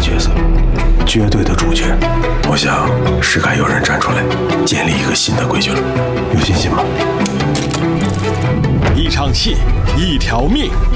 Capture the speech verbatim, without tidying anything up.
角色，绝对的主角。我想是该有人站出来，建立一个新的规矩了。有信心吗？ 一场戏，一条命。